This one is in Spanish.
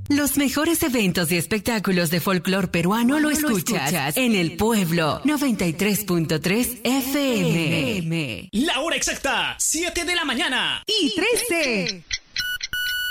Los mejores eventos y espectáculos de folclor peruano lo escuchas en El Pueblo 93.3 FM. La hora exacta, 7 de la mañana y 13.